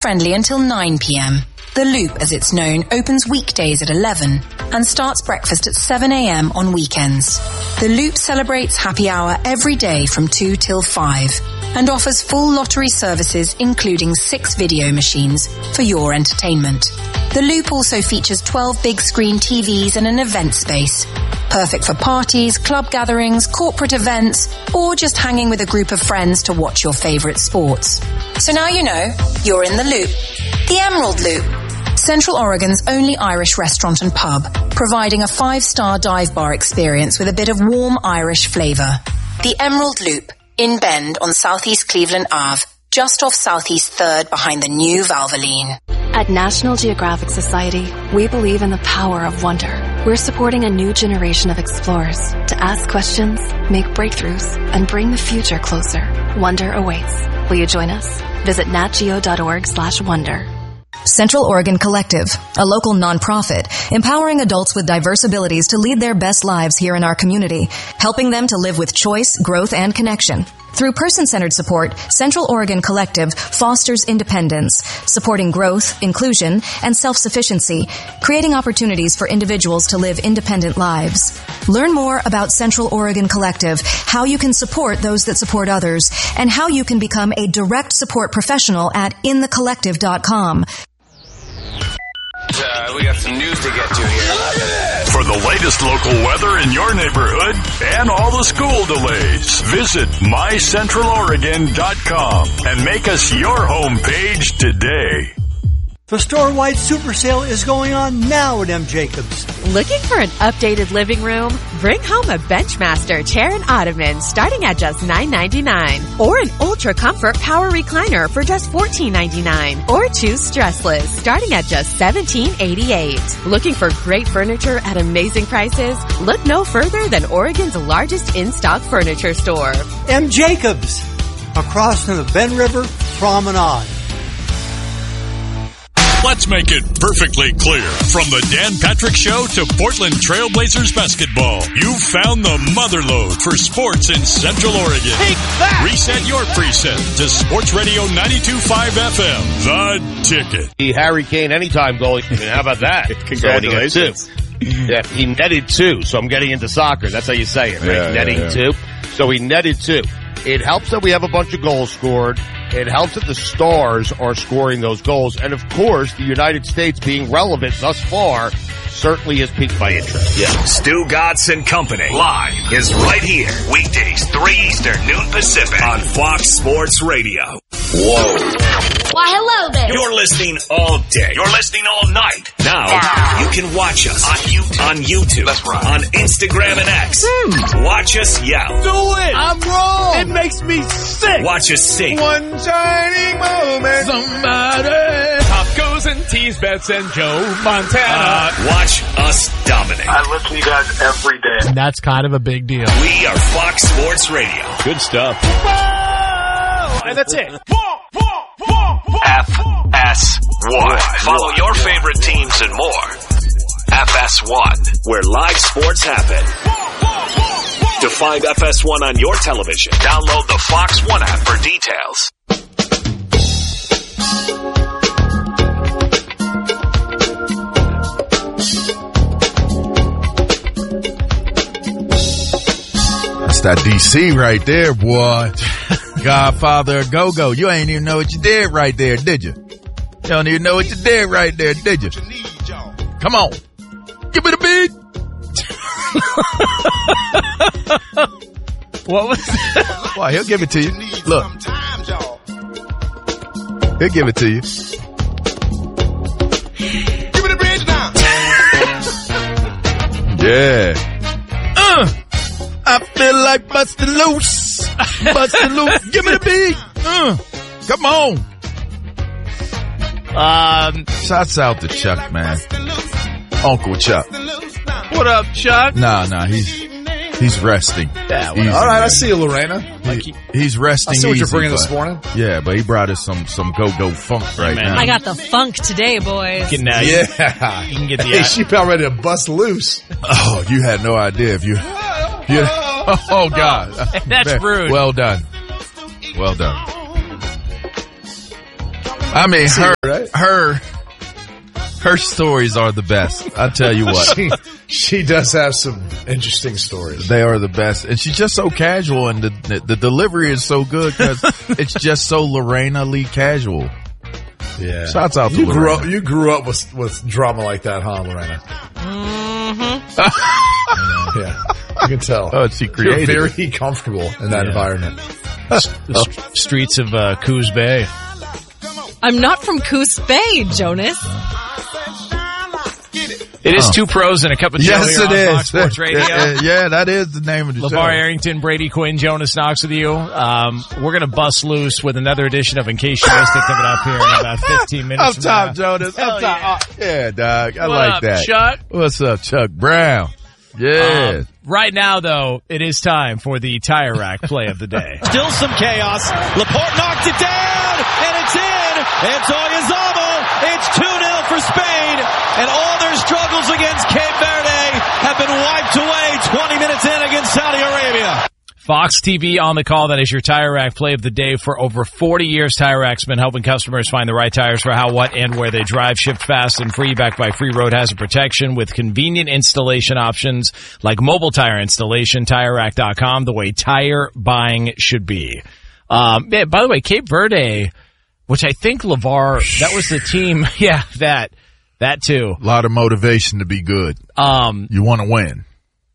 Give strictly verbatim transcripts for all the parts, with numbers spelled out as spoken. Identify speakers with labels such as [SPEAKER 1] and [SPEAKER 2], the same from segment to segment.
[SPEAKER 1] friendly until nine p.m. The Loop, as it's known, opens weekdays at eleven and starts breakfast at seven a.m. on weekends. The Loop celebrates happy hour every day from two till five and offers full lottery services, including six video machines for your entertainment. The Loop also features twelve big screen T Vs and an event space, perfect for parties, club gatherings, corporate events, or just hanging with a group of friends to watch your favorite sports. So now you know, you're in the Loop. The Emerald Loop. Central Oregon's only Irish restaurant and pub, providing a five-star dive bar experience with a bit of warm Irish flavour. The Emerald Loop, in Bend on Southeast Cleveland Avenue, just off Southeast third behind the new Valvoline.
[SPEAKER 2] At National Geographic Society, we believe in the power of wonder. We're supporting a new generation of explorers to ask questions, make breakthroughs, and bring the future closer. Wonder awaits. Will you join us? Visit natgeo.org slash wonder.
[SPEAKER 3] Central Oregon Collective, a local nonprofit, empowering adults with diverse abilities to lead their best lives here in our community, helping them to live with choice, growth, and connection. Through person-centered support, Central Oregon Collective fosters independence, supporting growth, inclusion, and self-sufficiency, creating opportunities for individuals to live independent lives. Learn more about Central Oregon Collective, how you can support those that support others, and how you can become a direct support professional at in the collective dot com.
[SPEAKER 4] Uh, we got some news to get to here.
[SPEAKER 5] For the latest local weather in your neighborhood and all the school delays, visit my central oregon dot com and make us your homepage today.
[SPEAKER 6] The store-wide super sale is going on now at M. Jacobs.
[SPEAKER 7] Looking for an updated living room? Bring home a Benchmaster chair and ottoman starting at just nine ninety-nine, or an Ultra Comfort power recliner for just fourteen ninety-nine, or choose Stressless starting at just seventeen eighty-eight. Looking for great furniture at amazing prices? Look no further than Oregon's largest in-stock furniture store.
[SPEAKER 6] M. Jacobs, across from the Ben River Promenade.
[SPEAKER 5] Let's make it perfectly clear. From the Dan Patrick Show to Portland Trailblazers basketball, you've found the motherlode for sports in Central Oregon.
[SPEAKER 8] Take that!
[SPEAKER 5] Reset your preset to Sports Radio ninety-two point five F M, The Ticket.
[SPEAKER 9] The Harry Kane anytime goal. I mean, how about that?
[SPEAKER 8] Congratulations.
[SPEAKER 9] So yeah, he netted two, so I'm getting into soccer. That's how you say it, right?
[SPEAKER 8] Yeah,
[SPEAKER 9] Netting
[SPEAKER 8] yeah, yeah.
[SPEAKER 9] two. So he netted two. It helps that we have a bunch of goals scored. It helps that the Stars are scoring those goals. And, of course, the United States being relevant thus far certainly has piqued my interest.
[SPEAKER 5] Yeah. Stu Godson Company live is right here. Weekdays, three Eastern, noon Pacific on Fox Sports Radio. Whoa.
[SPEAKER 10] Why, hello there.
[SPEAKER 5] You're listening all day. You're listening all night. Now, you can watch us on YouTube. On YouTube. That's right. On Instagram and X. Hmm. Watch us yell.
[SPEAKER 8] Do it. I'm wrong. It makes me sick.
[SPEAKER 5] Watch us sing.
[SPEAKER 8] One shining moment. Somebody. Tacos and teas, Bets and Joe Montana.
[SPEAKER 5] Uh, watch us dominate.
[SPEAKER 11] I listen to you guys every day.
[SPEAKER 12] And that's kind of a big deal.
[SPEAKER 5] We are Fox Sports Radio.
[SPEAKER 8] Good stuff. Whoa! And that's it.
[SPEAKER 5] F S one. Follow your favorite teams and more. F S one, where live sports happen. To find F S one on your television, download the Fox One app for details.
[SPEAKER 13] That's that D C right there, boy. Godfather Go-Go. You ain't even know what you did right there, did you? You don't even know what you did right there, did you? Come on. Give me the beat.
[SPEAKER 12] What was that?
[SPEAKER 13] Why, he'll give it to you. Look. He'll give it to you.
[SPEAKER 8] Give me the bridge now.
[SPEAKER 13] Yeah. Uh, I feel like busting loose. Busting loose. Give me the beat. Uh, come on.
[SPEAKER 12] Um,
[SPEAKER 13] Shouts out to Chuck, man. Uncle Chuck.
[SPEAKER 12] What up, Chuck?
[SPEAKER 13] Nah, nah, he's he's resting.
[SPEAKER 12] Yeah,
[SPEAKER 13] Easy,
[SPEAKER 14] all right,
[SPEAKER 13] man.
[SPEAKER 14] I see you, Lorena.
[SPEAKER 13] He, he's resting.
[SPEAKER 14] I see what you're
[SPEAKER 13] easy,
[SPEAKER 14] bringing
[SPEAKER 13] but,
[SPEAKER 14] this morning.
[SPEAKER 13] Yeah, but he brought us some some go-go funk right
[SPEAKER 12] man.
[SPEAKER 13] now.
[SPEAKER 15] I got the funk today, boys.
[SPEAKER 12] You can, uh,
[SPEAKER 14] Yeah.
[SPEAKER 12] You can get the.
[SPEAKER 14] Hey, she about ready to bust loose.
[SPEAKER 13] Oh, you had no idea if you. you oh God,
[SPEAKER 12] That's
[SPEAKER 13] Man,
[SPEAKER 12] rude.
[SPEAKER 13] Well done. Well done. I mean, her, her, her stories are the best. I tell you what.
[SPEAKER 14] She, she does have some interesting stories.
[SPEAKER 13] They are the best. And she's just so casual, and the, the, the delivery is so good because it's just so Lorena Lee casual.
[SPEAKER 14] Yeah.
[SPEAKER 13] Shouts out to
[SPEAKER 14] you
[SPEAKER 13] Lorena.
[SPEAKER 14] grew up, you grew up with, with drama like that, huh, Lorena?
[SPEAKER 15] Mm-hmm.
[SPEAKER 14] Yeah. You can tell.
[SPEAKER 13] Oh, she created
[SPEAKER 14] You're
[SPEAKER 13] it.
[SPEAKER 14] very comfortable in that
[SPEAKER 12] Yeah.
[SPEAKER 14] environment.
[SPEAKER 12] The st- streets of uh, Coos Bay.
[SPEAKER 15] I'm not from Coos Bay, Jonas.
[SPEAKER 12] It is
[SPEAKER 13] Huh.
[SPEAKER 12] Two Pros and a Cup of Joe
[SPEAKER 13] Yes,
[SPEAKER 12] here
[SPEAKER 13] it
[SPEAKER 12] on
[SPEAKER 13] is.
[SPEAKER 12] Fox Sports Radio.
[SPEAKER 13] Yeah, yeah, that is the name of the
[SPEAKER 12] LeVar
[SPEAKER 13] show.
[SPEAKER 12] Arrington, Brady Quinn, Jonas Knox with you. Um, we're going to bust loose with another edition of In Case You Missed It coming up here in about fifteen minutes.
[SPEAKER 13] Up
[SPEAKER 12] from
[SPEAKER 13] top,
[SPEAKER 12] now.
[SPEAKER 13] Jonas.
[SPEAKER 12] Hell
[SPEAKER 13] Up top.
[SPEAKER 12] yeah.
[SPEAKER 13] Yeah, dog. I
[SPEAKER 12] What
[SPEAKER 13] like
[SPEAKER 12] up,
[SPEAKER 13] that.
[SPEAKER 12] Chuck?
[SPEAKER 13] What's up, Chuck Brown? Yeah.
[SPEAKER 12] Um, right now, though, it is time for the Tire Rack play of the day.
[SPEAKER 10] Still some chaos. Laporte knocked it down, and it's in. It's Oyazabo. It's two nil for Spain, and all their struggles against Cape Verde have been wiped away twenty minutes in against Saudi Arabia.
[SPEAKER 12] Fox T V on the call. That is your Tire Rack play of the day. For over forty years, Tire Rack's been helping customers find the right tires for how, what, and where they drive. Shipped fast and free, backed by free road hazard protection with convenient installation options like mobile tire installation. Tire Rack dot com, the way tire buying should be. Um, yeah, by the way, Cape Verde, which I think LeVar, that was the team. Yeah, that, that too.
[SPEAKER 13] A lot of motivation to be good.
[SPEAKER 12] Um,
[SPEAKER 13] you want to win.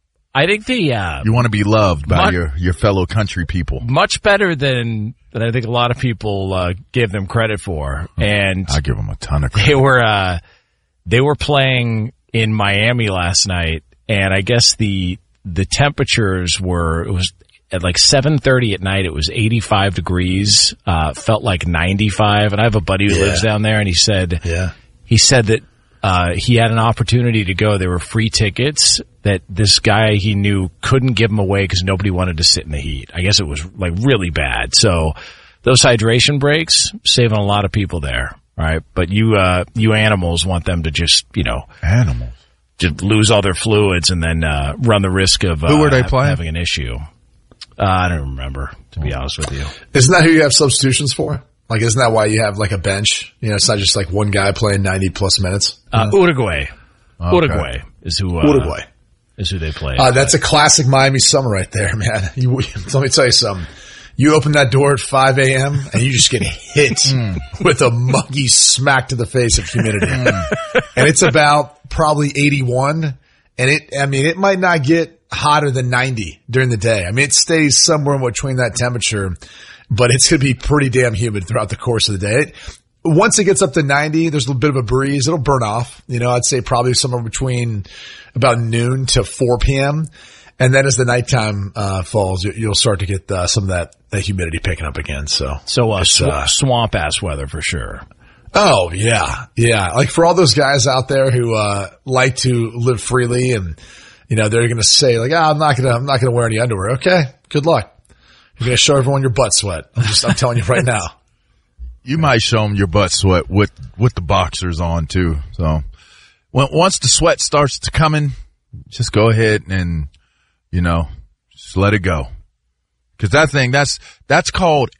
[SPEAKER 12] I think the, uh,
[SPEAKER 13] You want to be loved by
[SPEAKER 12] much,
[SPEAKER 13] your, your fellow country people.
[SPEAKER 12] much better than, than I think a lot of people, uh, give them credit for. And
[SPEAKER 13] I give them a ton of credit.
[SPEAKER 12] they were, uh, they were playing in Miami last night, and I guess the, the temperatures were, it was at like seven thirty at night, it was eighty-five degrees, uh, felt like ninety-five. And I have a buddy who
[SPEAKER 14] Yeah.
[SPEAKER 12] lives down there, and he said,
[SPEAKER 14] Yeah.
[SPEAKER 12] he said that, uh, he had an opportunity to go. There were free tickets that this guy he knew couldn't give him away because nobody wanted to sit in the heat. I guess it was like really bad. So those hydration breaks, saving a lot of people there. Right. But you, uh, you animals want them to just, you know,
[SPEAKER 13] Animals.
[SPEAKER 12] just lose all their fluids and then, uh, run the risk of, uh,
[SPEAKER 13] Who were they playing?
[SPEAKER 12] having an issue. Uh, I don't remember, to be honest with you.
[SPEAKER 14] Isn't that who you have substitutions for? Like, isn't that why you have like a bench? You know, it's not just like one guy playing ninety plus minutes.
[SPEAKER 12] Uh, Uruguay.
[SPEAKER 13] Okay.
[SPEAKER 12] Uruguay is who, uh,
[SPEAKER 14] Uruguay.
[SPEAKER 12] is who they play.
[SPEAKER 14] Uh, that's a classic Miami summer right there, man. You, let me tell you something. You open that door at five a.m. and you just get hit with a muggy smack to the face of humidity. And it's about probably eighty-one. And it, I mean, it might not get hotter than ninety during the day. I mean, it stays somewhere in between that temperature, but it's going to be pretty damn humid throughout the course of the day. It, once it gets up to ninety, there's a little bit of a breeze. It'll burn off. You know, I'd say probably somewhere between about noon to four p.m. And then as the nighttime uh, falls, you, you'll start to get uh, some of that, that humidity picking up again. So,
[SPEAKER 12] so uh,
[SPEAKER 14] it's,
[SPEAKER 12] sw-
[SPEAKER 14] uh,
[SPEAKER 12] swamp ass weather for sure.
[SPEAKER 14] Oh yeah, yeah. Like for all those guys out there who uh like to live freely, and you know they're gonna say like, "Ah, oh, I'm not gonna, I'm not gonna wear any underwear." Okay, good luck. You're gonna show everyone your butt sweat. I'm just, I'm telling you right now.
[SPEAKER 13] You might show them your butt sweat with, with the boxers on too. So when, once the sweat starts to coming, just go ahead and, you know, just let it go. Cause that thing, that's, that's called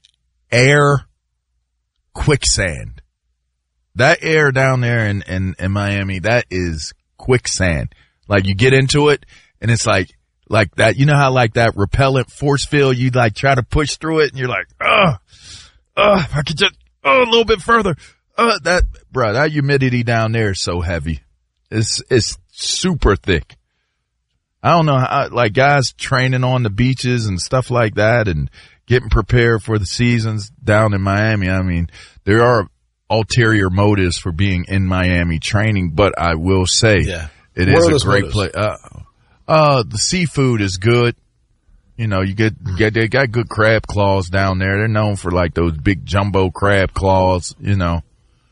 [SPEAKER 13] air quicksand. That air down there in, in, in Miami, that is quicksand. Like you get into it and it's like, like that, you know how like that repellent force field, you like try to push through it and you're like, ugh, ugh, if I could just, oh, a little bit further. Uh, that, bro, that humidity down there is so heavy. It's, it's super thick. I don't know how, like guys training on the beaches and stuff like that and getting prepared for the seasons down in Miami. I mean, there are ulterior motives for being in Miami training, but I will say
[SPEAKER 14] Yeah.
[SPEAKER 13] it
[SPEAKER 14] What are
[SPEAKER 13] is
[SPEAKER 14] those
[SPEAKER 13] a great
[SPEAKER 14] motives?
[SPEAKER 13] place. Uh, uh, the seafood is good. You know, you get, get, they got good crab claws down there. They're known for like those big jumbo crab claws, you know.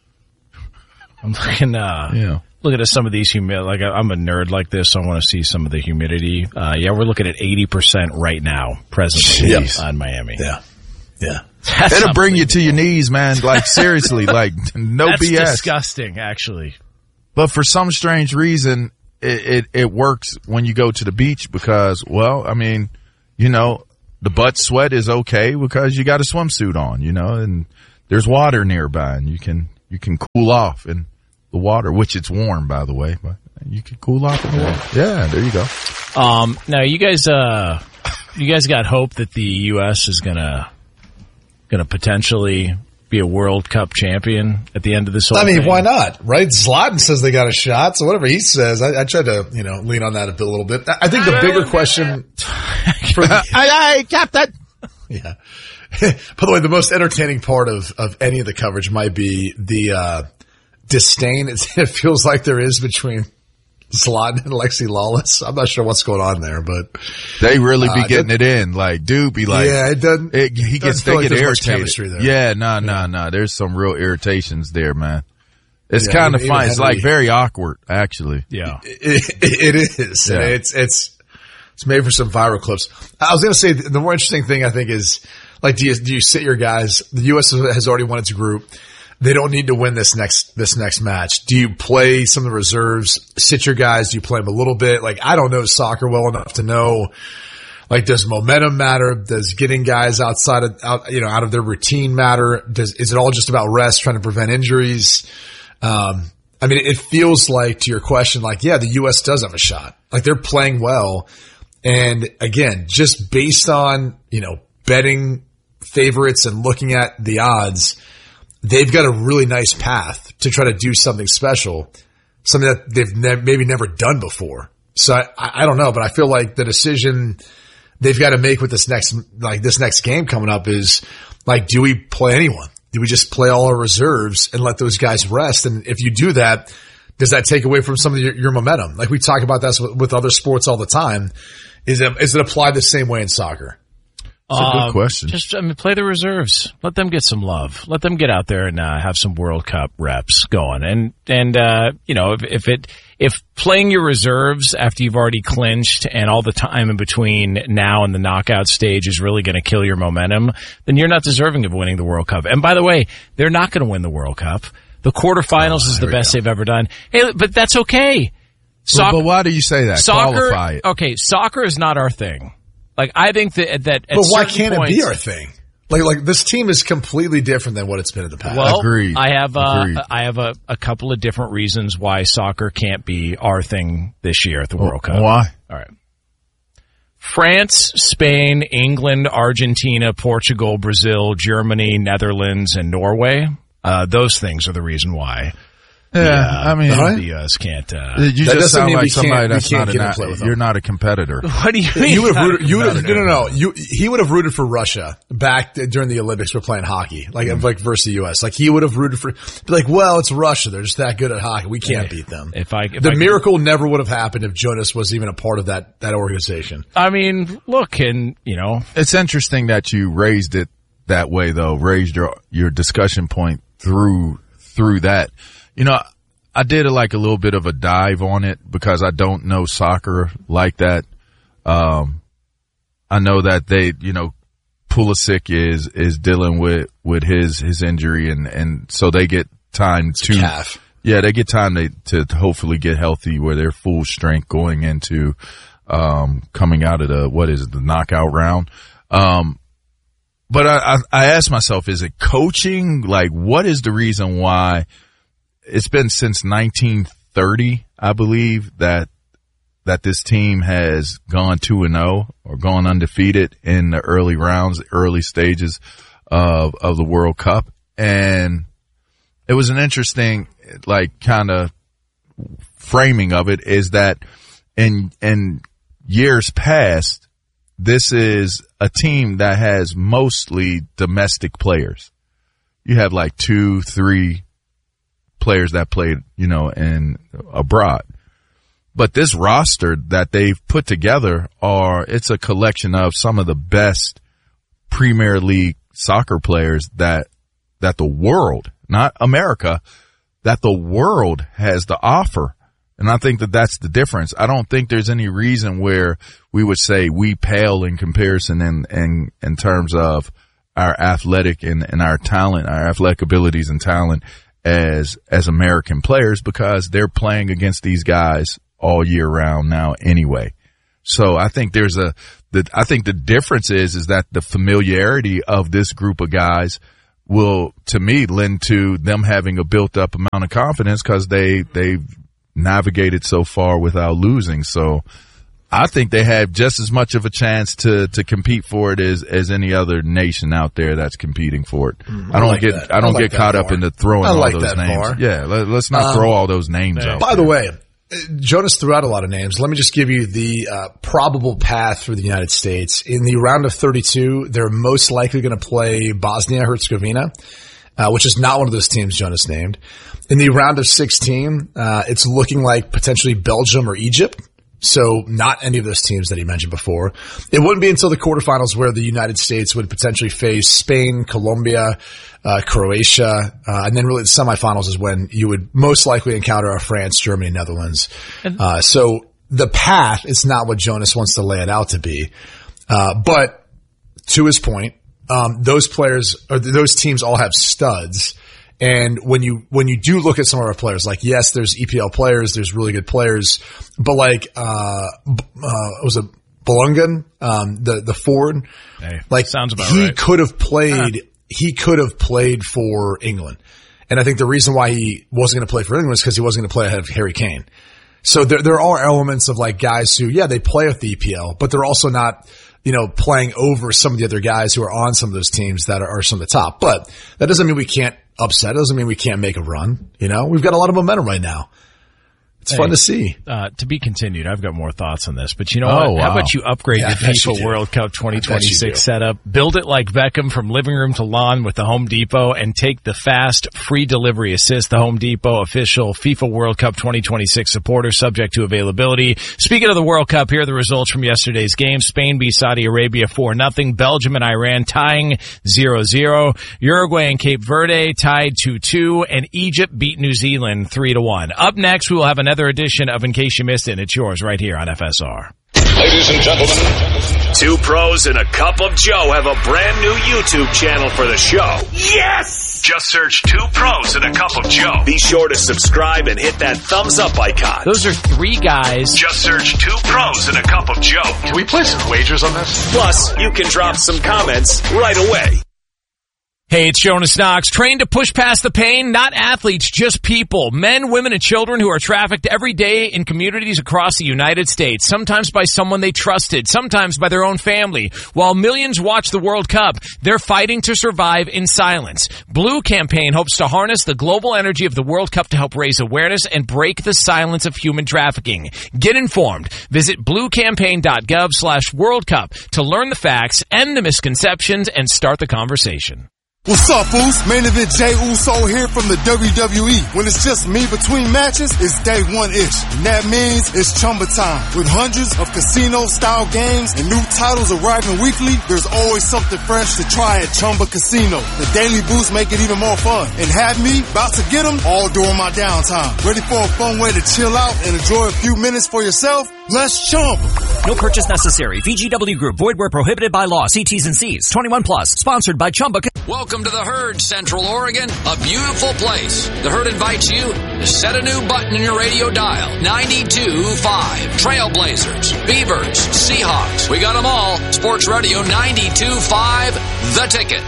[SPEAKER 12] I'm looking, uh,
[SPEAKER 13] Yeah.
[SPEAKER 12] looking at some of these humid, like I- I'm a nerd like this, so I want to see some of the humidity. Uh, yeah, we're looking at eighty percent right now, presently
[SPEAKER 14] Jeez.
[SPEAKER 12] on Miami.
[SPEAKER 14] Yeah, yeah.
[SPEAKER 12] That's
[SPEAKER 13] It'll bring you to your knees, man. Like seriously, like no
[SPEAKER 12] That's
[SPEAKER 13] B S.
[SPEAKER 12] disgusting, actually.
[SPEAKER 13] But for some strange reason, it, it, it works when you go to the beach because, well, I mean, you know, the butt sweat is okay because you got a swimsuit on, you know, and there's water nearby, and you can you can cool off in the water, which it's warm, by the way, but you can cool off in the water. Yeah, there you go.
[SPEAKER 12] Um, now you guys, uh, you guys got hope that the U S is gonna gonna potentially be a World Cup champion at the end of this whole
[SPEAKER 14] I mean,
[SPEAKER 12] thing?
[SPEAKER 14] why not, right? Zlatan says they got a shot, so whatever he says, I, I tried to, you know, lean on that a bit, a little bit. I think the bigger question for the,
[SPEAKER 13] I, I Captain.
[SPEAKER 14] Yeah. By the way, the most entertaining part of, of any of the coverage might be the uh, disdain it feels like there is between Zlatan and Alexi Lawless. I'm not sure what's going on there, but
[SPEAKER 13] they really be
[SPEAKER 14] uh,
[SPEAKER 13] getting
[SPEAKER 14] that,
[SPEAKER 13] it in. Like, dude, be like,
[SPEAKER 14] yeah, it doesn't.
[SPEAKER 13] It, he gets they
[SPEAKER 14] like
[SPEAKER 13] get
[SPEAKER 14] irritated.
[SPEAKER 13] There. Yeah, no, no, no. There's some real irritations there, man. It's
[SPEAKER 14] yeah,
[SPEAKER 13] kind of fun.
[SPEAKER 14] Henry,
[SPEAKER 13] it's like very awkward, actually.
[SPEAKER 12] Yeah,
[SPEAKER 14] it, it, it is. Yeah. It's it's it's made for some viral clips. I was going to say the more interesting thing I think is like, do you do you sit your guys? The U S has already won its group. They don't need to win this next, this next match. Do you play some of the reserves, sit your guys? Do you play them a little bit? Like, I don't know soccer well enough to know, like, does momentum matter? Does getting guys outside of, out, you know, out of their routine matter? Does, is it all just about rest, trying to prevent injuries? Um, I mean, it feels like, to your question, like, yeah, the U S does have a shot. Like, they're playing well. And again, just based on, you know, betting favorites and looking at the odds, they've got a really nice path to try to do something special, something that they've ne- maybe never done before. So I, I don't know, but I feel like the decision they've got to make with this next, like this next game coming up is like, do we play anyone? Do we just play all our reserves and let those guys rest? And if you do that, does that take away from some of your, your momentum? Like we talk about this with, with other sports all the time. Is it, is it applied the same way in soccer?
[SPEAKER 13] That's a good um, question.
[SPEAKER 12] Just I mean, play the reserves. Let them get some love. Let them get out there and uh, have some World Cup reps going. And and uh, you know, if, if it if playing your reserves after you've already clinched and all the time in between now and the knockout stage is really going to kill your momentum, then you're not deserving of winning the World Cup. And by the way, they're not going to win the World Cup. The quarterfinals oh, is the best they've ever done. Hey, but that's okay.
[SPEAKER 13] Soc- but, but why do you say that?
[SPEAKER 12] Soccer,
[SPEAKER 13] Qualify it.
[SPEAKER 12] Okay, soccer is not our thing. Like, I think that, that at
[SPEAKER 14] But why can't
[SPEAKER 12] points,
[SPEAKER 14] it be our thing? Like, like this team is completely different than what it's been in the past.
[SPEAKER 12] Well,
[SPEAKER 13] Agreed.
[SPEAKER 12] I have, uh,
[SPEAKER 13] Agreed.
[SPEAKER 12] I have a, a couple of different reasons why soccer can't be our thing this year at the World Cup.
[SPEAKER 13] Why?
[SPEAKER 12] All right. France, Spain, England, Argentina, Portugal, Brazil, Germany, Netherlands, and Norway. Uh, those things are the reason why.
[SPEAKER 13] Yeah,
[SPEAKER 12] the, uh,
[SPEAKER 13] I mean,
[SPEAKER 12] the U S can't. Uh,
[SPEAKER 13] you
[SPEAKER 14] that
[SPEAKER 13] just sound
[SPEAKER 14] mean
[SPEAKER 13] like somebody that's not
[SPEAKER 14] an,
[SPEAKER 13] a, you're not a competitor.
[SPEAKER 12] What do you mean?
[SPEAKER 14] You would have rooted. You would have, no, no, no. You he would have rooted for Russia back during the Olympics for playing hockey, like mm. like versus the U S. Like he would have rooted for. Be like, well, it's Russia. They're just that good at hockey. We can't
[SPEAKER 12] hey,
[SPEAKER 14] beat them.
[SPEAKER 12] If I, if
[SPEAKER 14] the
[SPEAKER 12] I
[SPEAKER 14] miracle could, never would have happened if Jonas was even a part of that that organization.
[SPEAKER 12] I mean, look, and you know,
[SPEAKER 13] it's interesting that you raised it that way, though. Raised your your discussion point through through that. You know. I did a, like a little bit of a dive on it because I don't know soccer like that. Um, I know that they, you know, Pulisic is, is dealing with, with his, his injury and, and so they get time
[SPEAKER 14] it's
[SPEAKER 13] to,
[SPEAKER 14] calf.
[SPEAKER 13] yeah, they get time to, to hopefully get healthy where they're full strength going into, um, coming out of the, what is it, the knockout round. Um, but I, I, I asked myself, is it coaching? Like, what is the reason why? It's been since nineteen thirty, I believe, that that this team has gone two and oh or gone undefeated in the early rounds, early stages of of the World Cup. And it was an interesting, like, kind of framing of it is that in in years past, this is a team that has mostly domestic players. You have like two, three players that played, you know, in abroad. But this roster that they've put together are, it's a collection of some of the best Premier League soccer players that, that the world, not America, that the world has to offer. And I think that that's the difference. I don't think there's any reason where we would say we pale in comparison in, in, in terms of our athletic and, and our talent, our athletic abilities and talent as, as American players because they're playing against these guys all year round now anyway. So I think there's a, the, I think the difference is, is that the familiarity of this group of guys will, to me, lend to them having a built-up amount of confidence because they they've navigated so far without losing. So I think they have just as much of a chance to to compete for it as as any other nation out there that's competing for it.
[SPEAKER 14] Mm,
[SPEAKER 13] I don't
[SPEAKER 14] I like
[SPEAKER 13] get
[SPEAKER 14] that.
[SPEAKER 13] I don't
[SPEAKER 14] I like
[SPEAKER 13] get caught
[SPEAKER 14] that
[SPEAKER 13] up
[SPEAKER 14] more.
[SPEAKER 13] into throwing
[SPEAKER 14] I
[SPEAKER 13] all
[SPEAKER 14] like
[SPEAKER 13] those
[SPEAKER 14] that
[SPEAKER 13] names.
[SPEAKER 14] more.
[SPEAKER 13] Yeah, let, let's not
[SPEAKER 14] Um,
[SPEAKER 13] throw all those names out.
[SPEAKER 14] By
[SPEAKER 13] there.
[SPEAKER 14] the way, Jonas threw out a lot of names. Let me just give you the uh, probable path for the United States. In the round of thirty-two, they're most likely going to play Bosnia-Herzegovina, uh, which is not one of those teams Jonas named. In the round of sixteen, uh, it's looking like potentially Belgium or Egypt. So not any of those teams that he mentioned before. It wouldn't be until the quarterfinals where the United States would potentially face Spain, Colombia, uh, Croatia, uh, and then really the semifinals is when you would most likely encounter a France, Germany, Netherlands. Uh, so the path is not what Jonas wants to lay it out to be. Uh, but to his point, um, those players or those teams all have studs. And when you, when you do look at some of our players, like, yes, there's E P L players, there's really good players, but like, uh, uh, was it Belungan, um, the, the forward?
[SPEAKER 12] Hey,
[SPEAKER 14] like,
[SPEAKER 12] sounds about
[SPEAKER 14] he
[SPEAKER 12] right.
[SPEAKER 14] could have played, he could have played for England. And I think the reason why he wasn't going to play for England was because he wasn't going to play ahead of Harry Kane. So there, there are elements of like guys who, yeah, they play with the E P L, but they're also not, you know, playing over some of the other guys who are on some of those teams that are, are some of the top. But that doesn't mean we can't upset. It doesn't mean we can't make a run. You know, we've got a lot of momentum right now. It's
[SPEAKER 12] Hey,
[SPEAKER 14] fun to see.
[SPEAKER 12] Uh, to be continued. I've got more thoughts on this, but you know
[SPEAKER 14] Oh,
[SPEAKER 12] what? How
[SPEAKER 14] wow.
[SPEAKER 12] about you upgrade
[SPEAKER 14] Yeah,
[SPEAKER 12] the
[SPEAKER 14] I bet you
[SPEAKER 12] FIFA
[SPEAKER 14] do.
[SPEAKER 12] World Cup twenty
[SPEAKER 14] I bet you
[SPEAKER 12] twenty-six
[SPEAKER 14] do.
[SPEAKER 12] setup? Build it like Beckham from living room to lawn with the Home Depot and take the fast, free delivery assist. The Home Depot official FIFA World Cup twenty twenty-six supporter, subject to availability. Speaking of the World Cup, here are the results from yesterday's game. Spain beat Saudi Arabia four nothing. Belgium and Iran tying zero zero. Uruguay and Cape Verde tied two two. And Egypt beat New Zealand three to one. Up next, we will have another edition of In Case You Missed It. It's yours right here on F S R.
[SPEAKER 5] Ladies and gentlemen, two pros and a cup of Joe have a brand new YouTube channel for the show. Yes! Just search Two Pros and a Cup of Joe. Be sure to subscribe and hit that thumbs up icon.
[SPEAKER 12] Those are three guys.
[SPEAKER 5] Just search Two Pros and a Cup of Joe.
[SPEAKER 4] Can we place some wagers on this?
[SPEAKER 5] Plus, you can drop some comments right away.
[SPEAKER 12] Hey, it's Jonas Knox. Trained to push past the pain? Not athletes, just people. Men, women, and children who are trafficked every day in communities across the United States. Sometimes by someone they trusted, sometimes by their own family. While millions watch the World Cup, they're fighting to survive in silence. Blue Campaign hopes to harness the global energy of the World Cup to help raise awareness and break the silence of human trafficking. Get informed. Visit bluecampaign.gov slash World Cup to learn the facts, end the misconceptions, and start the conversation.
[SPEAKER 16] What's up, Boost? Main event Jey Uso here from the W W E. When it's just me between matches, it's day one-ish. And that means it's Chumba time. With hundreds of casino-style games and new titles arriving weekly, there's always something fresh to try at Chumba Casino. The Daily Boost make it even more fun. And have me about to get them all during my downtime. Ready for a fun way to chill out and enjoy a few minutes for yourself? Let's Chumba.
[SPEAKER 17] No purchase necessary. V G W Group. Void where prohibited by law. See T's and C's. twenty-one plus. Sponsored by Chumba.
[SPEAKER 18] Welcome to the Herd, Central Oregon, a beautiful place. The Herd invites you to set a new button in your radio dial. ninety-two point five. Trailblazers, Beavers, Seahawks. We got them all. Sports Radio ninety-two point five. The Ticket.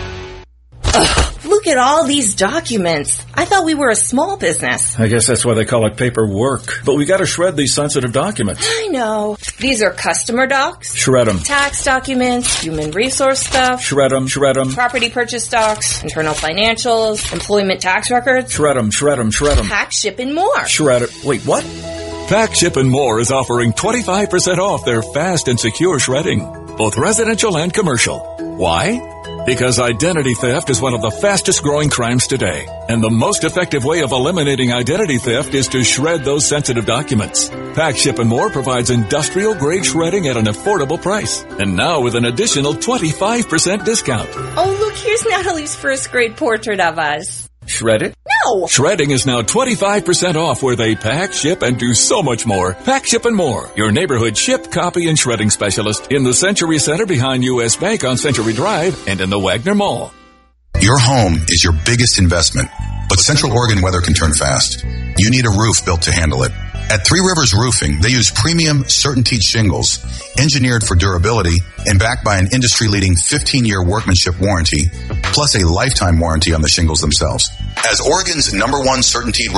[SPEAKER 19] Ugh, look at all these documents. I thought we were a small business.
[SPEAKER 20] I guess that's why they call it paperwork. But we gotta shred these sensitive documents.
[SPEAKER 19] I know. These are customer docs.
[SPEAKER 20] Shred them.
[SPEAKER 19] Tax documents, human resource stuff.
[SPEAKER 20] Shred them, shred them.
[SPEAKER 19] Property purchase docs, internal financials, employment tax records.
[SPEAKER 20] Shred them, shred them, shred them.
[SPEAKER 19] Pack, ship, and more.
[SPEAKER 20] Shred it. Wait, what?
[SPEAKER 21] Pack, Ship, and More is offering twenty-five percent off their fast and secure shredding, both residential and commercial. Why? Because identity theft is one of the fastest growing crimes today. And the most effective way of eliminating identity theft is to shred those sensitive documents. Pack, Ship, and More provides industrial grade shredding at an affordable price. And now with an additional twenty-five percent discount.
[SPEAKER 19] Oh, look, here's Natalie's first grade portrait of us.
[SPEAKER 20] Shred it?
[SPEAKER 19] No!
[SPEAKER 21] Shredding is now twenty-five percent off where they pack, ship, and do so much more. Pack, Ship, and More. Your neighborhood ship, copy, and shredding specialist in the Century Center behind U S Bank on Century Drive and in the Wagner Mall.
[SPEAKER 22] Your home is your biggest investment, but Central Oregon weather can turn fast. You need a roof built to handle it. At Three Rivers Roofing, they use premium CertainTeed shingles, engineered for durability and backed by an industry-leading fifteen-year workmanship warranty, plus a lifetime warranty on the shingles themselves. As Oregon's number one CertainTeed